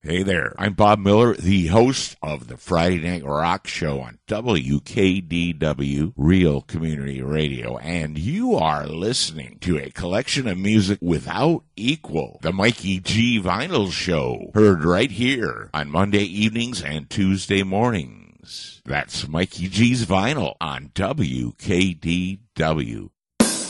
Hey there, I'm Bob Miller, the host of the Friday Night Rock Show on WKDW Real Community Radio, and you are listening to a collection of music without equal, the Mikey G Vinyl Show, heard right here on Monday evenings and Tuesday mornings. That's Mikey G's Vinyl on WKDW.